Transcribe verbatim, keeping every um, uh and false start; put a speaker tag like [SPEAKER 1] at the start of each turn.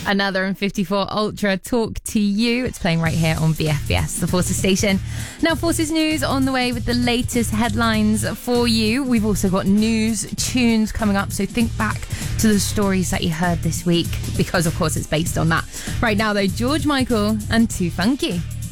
[SPEAKER 1] Another M fifty-four Ultra Talk to You. It's playing right here on B F B S, the Forces station. Now, Forces News on the way with the latest headlines for you. We've also got news tunes coming up, so think back to the stories that you heard this week, because of course it's based on that. Right now though, George Michael and Too Funky.